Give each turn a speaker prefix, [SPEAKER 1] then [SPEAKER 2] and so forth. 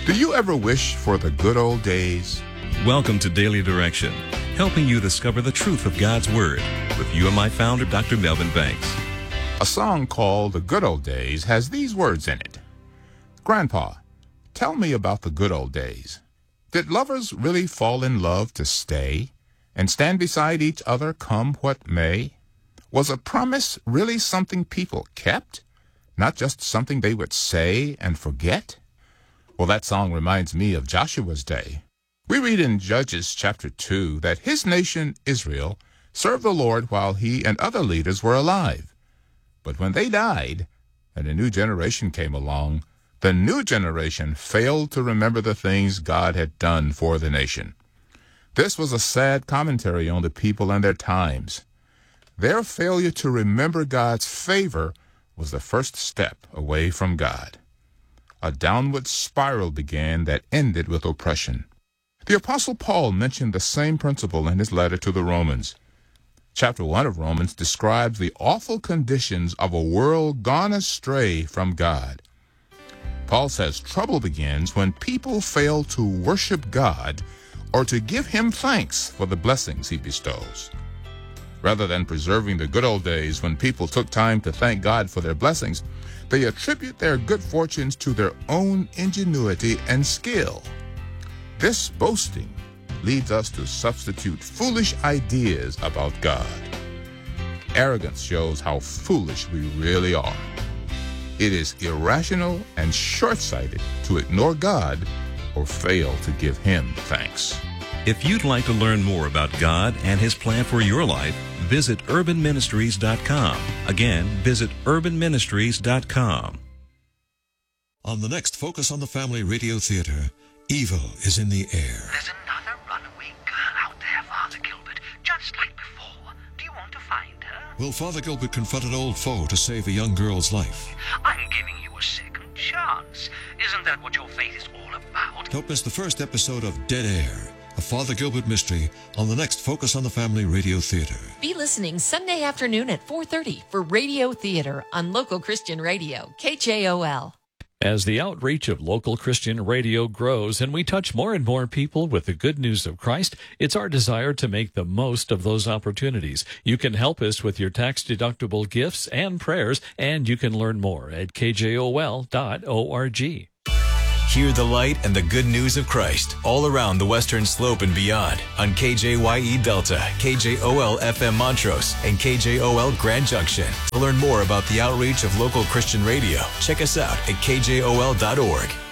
[SPEAKER 1] Do you ever wish for the good old days?
[SPEAKER 2] Welcome to Daily Direction, helping you discover the truth of God's Word with you and my founder, Dr. Melvin Banks.
[SPEAKER 1] A song called The Good Old Days has these words in it. Grandpa, tell me about the good old days. Did lovers really fall in love to stay and stand beside each other come what may? Was a promise really something people kept, not just something they would say and forget? Well, that song reminds me of Joshua's day. We read in Judges chapter 2 that his nation, Israel, served the Lord while he and other leaders were alive. But when they died and a new generation came along, the new generation failed to remember the things God had done for the nation. This was a sad commentary on the people and their times. Their failure to remember God's favor was the first step away from God. A downward spiral began that ended with oppression. The Apostle Paul mentioned the same principle in his letter to the Romans. Chapter 1 of Romans describes the awful conditions of a world gone astray from God. Paul says trouble begins when people fail to worship God or to give him thanks for the blessings he bestows. Rather than preserving the good old days when people took time to thank God for their blessings, they attribute their good fortunes to their own ingenuity and skill. This boasting leads us to substitute foolish ideas about God. Arrogance shows how foolish we really are. It is irrational and short-sighted to ignore God or fail to give him thanks.
[SPEAKER 2] If you'd like to learn more about God and his plan for your life, visit urbanministries.com. Again, visit urbanministries.com.
[SPEAKER 3] On the next Focus on the Family Radio Theater, evil is in the air.
[SPEAKER 4] There's another runaway girl out there, Father Gilbert, just like before. Do you want to find her?
[SPEAKER 3] Will Father Gilbert confront an old foe to save a young girl's life?
[SPEAKER 4] I'm giving you a second chance. Isn't that what your faith is all about?
[SPEAKER 3] Don't miss the first episode of Dead Air, a Father Gilbert mystery, on the next Focus on the Family Radio Theater.
[SPEAKER 5] Be listening Sunday afternoon at 4:30 for Radio Theater on Local Christian Radio, KJOL.
[SPEAKER 6] As the outreach of local Christian radio grows and we touch more and more people with the good news of Christ, it's our desire to make the most of those opportunities. You can help us with your tax-deductible gifts and prayers, and you can learn more at kjol.org.
[SPEAKER 7] Hear the light and the good news of Christ all around the Western Slope and beyond on KJYE Delta, KJOL FM Montrose, and KJOL Grand Junction. To learn more about the outreach of local Christian radio, check us out at kjol.org.